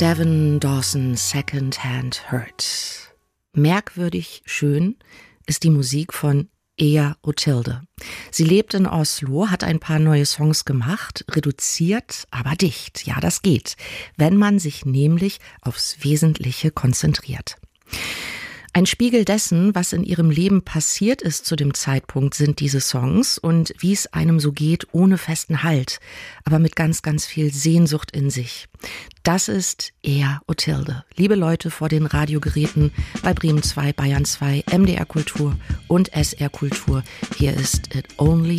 Devin Dawson, Second Hand Hurt. Merkwürdig schön ist die Musik von Ea Otilde. Sie lebt in Oslo, hat ein paar neue Songs gemacht, reduziert, aber dicht. Ja, das geht, wenn man sich nämlich aufs Wesentliche konzentriert. Ein Spiegel dessen, was in ihrem Leben passiert ist zu dem Zeitpunkt, sind diese Songs und wie es einem so geht, ohne festen Halt, aber mit ganz, ganz viel Sehnsucht in sich. Das ist Ea Otilde. Liebe Leute vor den Radiogeräten bei Bremen 2, Bayern 2, MDR Kultur und SR Kultur, hier ist It Only